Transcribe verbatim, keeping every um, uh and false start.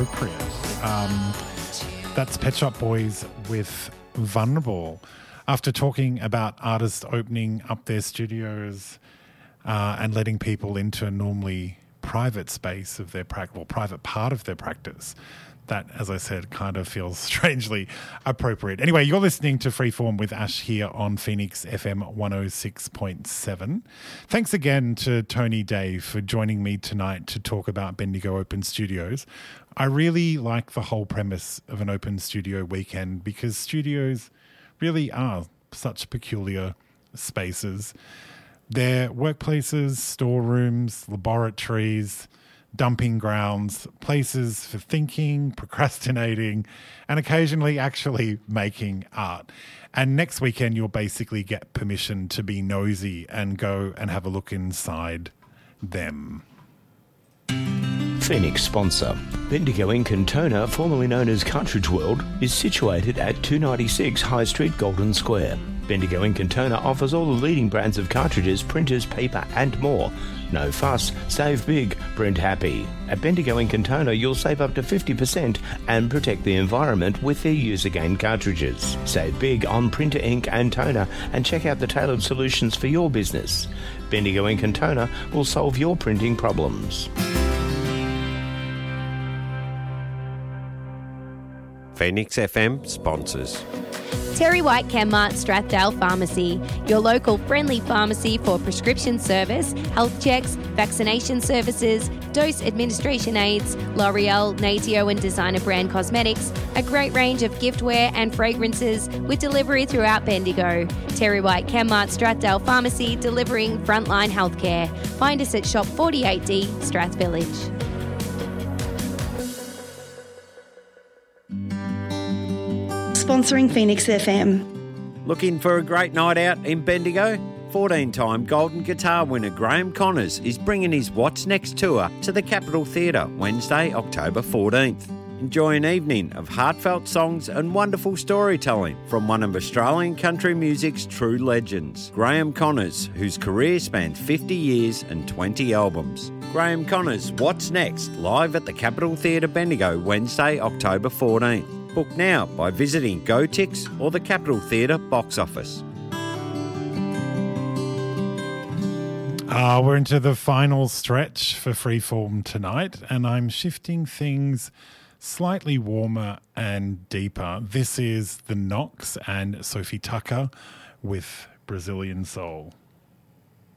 appropriate. Um, that's Pet Shop Boys with Vulnerable. After talking about artists opening up their studios uh, and letting people into a normally private space of their practice, well, private part of their practice, that, as I said, kind of feels strangely appropriate. Anyway, you're listening to Freeform with Ash here on Phoenix F M one oh six point seven. Thanks again to Tony Day for joining me tonight to talk about Bendigo Open Studios. I really like the whole premise of an open studio weekend because studios really are such peculiar spaces. They're workplaces, storerooms, laboratories, dumping grounds, places for thinking, procrastinating, and occasionally actually making art. And next weekend, you'll basically get permission to be nosy and go and have a look inside them. Phoenix sponsor. Bendigo Ink and Toner, formerly known as Cartridge World, is situated at two ninety-six High Street, Golden Square. Bendigo Ink and Toner offers all the leading brands of cartridges, printers, paper and more. No fuss, save big, print happy. At Bendigo Ink and Toner, you'll save up to fifty percent and protect the environment with their use-again cartridges. Save big on printer ink and toner and check out the tailored solutions for your business. Bendigo Ink and Toner will solve your printing problems. Phoenix F M sponsors. Terry White Chemmart Strathdale Pharmacy, your local friendly pharmacy for prescription service, health checks, vaccination services, dose administration aids, L'Oreal, Natio and designer brand cosmetics, a great range of giftware and fragrances with delivery throughout Bendigo. Terry White Chemmart Strathdale Pharmacy, delivering frontline healthcare. Find us at Shop forty-eight D, Strath Village. Sponsoring Phoenix F M. Looking for a great night out in Bendigo? fourteen-time Golden Guitar winner Graham Connors is bringing his What's Next tour to the Capitol Theatre Wednesday, October fourteenth. Enjoy an evening of heartfelt songs and wonderful storytelling from one of Australian country music's true legends, Graham Connors, whose career spans fifty years and twenty albums. Graham Connors' What's Next, live at the Capitol Theatre Bendigo Wednesday, October fourteenth. Book now by visiting GoTix or the Capitol Theatre box office. Uh, we're into the final stretch for Freeform tonight, and I'm shifting things slightly warmer and deeper. This is The Knox and Sophie Tucker with Brazilian Soul.